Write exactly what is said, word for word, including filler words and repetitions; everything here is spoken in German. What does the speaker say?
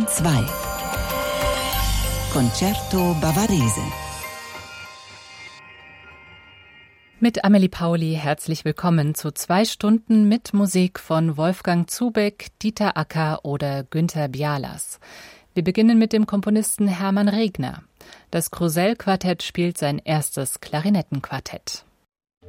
Bayern zwei. Concerto Bavarese. Mit Amelie Pauli herzlich willkommen zu zwei Stunden mit Musik von Wolfgang Zubeck, Dieter Acker oder Günter Bialas. Wir beginnen mit dem Komponisten Hermann Regner. Das Crozell-Quartett spielt sein erstes Klarinettenquartett.